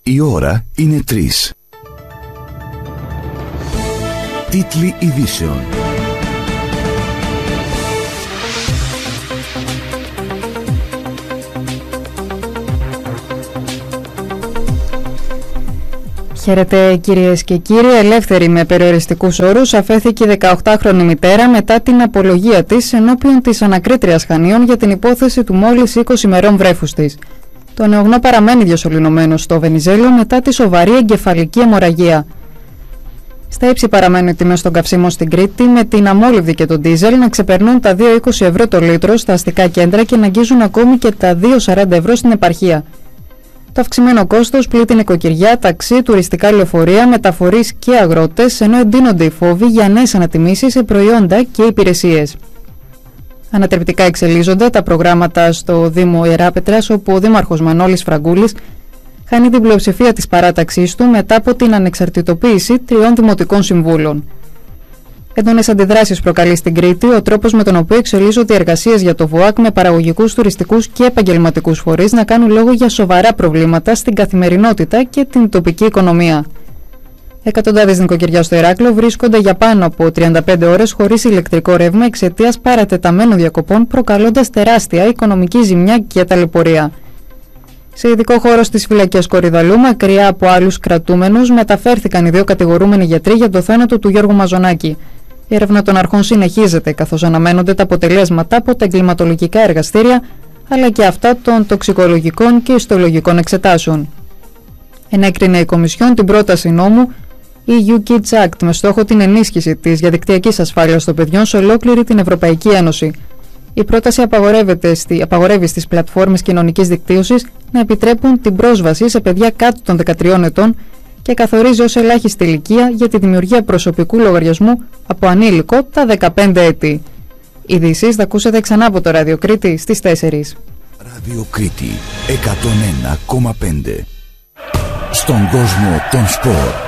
Η ώρα είναι 3. Τίτλοι ειδήσεων. Χαίρετε κυρίες και κύριοι. Ελεύθερη με περιοριστικούς όρους αφέθηκε η 18χρονη μητέρα μετά την απολογία της ενώπιον της ανακρίτριας Χανίων για την υπόθεση του μόλις 20 ημερών βρέφους της. Το νεογνώ παραμένει διασωληνωμένο στο Βενιζέλο μετά τη σοβαρή εγκεφαλική αιμορραγία. Στα ύψη παραμένουν οι τιμές των καυσίμων στην Κρήτη, με την αμόλυβδη και τον ντίζελ να ξεπερνούν τα 2,20 ευρώ το λίτρο στα αστικά κέντρα και να αγγίζουν ακόμη και τα 2,40 ευρώ στην επαρχία. Το αυξημένο κόστος πλήττει νοικοκυριά, ταξί, τουριστικά λεωφορεία, μεταφορείς και αγρότες, ενώ εντείνονται οι φόβοι για νέες ανατιμήσεις σε προϊόντα και υπηρεσίες. Ανατρεπτικά εξελίσσονται τα προγράμματα στο Δήμο Ιεράπετρας, όπου ο Δήμαρχος Μανώλης Φραγκούλης χάνει την πλειοψηφία της παράταξής του μετά από την ανεξαρτητοποίηση 3 δημοτικών συμβούλων. Έντονες αντιδράσεις προκαλεί στην Κρήτη ο τρόπος με τον οποίο εξελίσσονται οι εργασίες για το ΒΟΑΚ, με παραγωγικούς, τουριστικούς και επαγγελματικούς φορείς να κάνουν λόγο για σοβαρά προβλήματα στην καθημερινότητα και την τοπική οικονομία. Εκατοντάδες νοικοκυριά στο Ηράκλειο βρίσκονται για πάνω από 35 ώρες χωρίς ηλεκτρικό ρεύμα εξαιτίας παρατεταμένων διακοπών, προκαλώντας τεράστια οικονομική ζημιά και ταλαιπωρία. Σε ειδικό χώρο στις φυλακές Κορυδαλού, μακριά από άλλους κρατούμενους, μεταφέρθηκαν οι 2 κατηγορούμενοι γιατροί για το θάνατο του Γιώργου Μαζονάκη. Η έρευνα των αρχών συνεχίζεται, καθώς αναμένονται τα αποτελέσματα από τα εγκληματολογικά εργαστήρια, αλλά και αυτά των τοξικολογικών και ιστολογικών εξετάσεων. Ενέκρινε η Κομισιόν την πρόταση νόμου EU Kids Act με στόχο την ενίσχυση της διαδικτυακής ασφάλειας των παιδιών σε ολόκληρη την Ευρωπαϊκή Ένωση. Η πρόταση απαγορεύει στις πλατφόρμες κοινωνικής δικτύωσης να επιτρέπουν την πρόσβαση σε παιδιά κάτω των 13 ετών και καθορίζει ως ελάχιστη ηλικία για τη δημιουργία προσωπικού λογαριασμού από ανήλικο τα 15 έτη. Ειδήσεις θα ακούσετε ξανά από το Ράδιο Κρήτη στις 4. Ράδιο Κρήτη 101,5. Στον κόσμο των σπορ.